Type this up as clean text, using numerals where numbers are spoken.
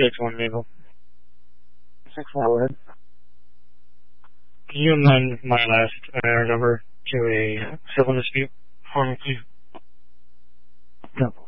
CX1 Naval. 6-1, go ahead. Can you amend my last number to a civil dispute for me, please? No.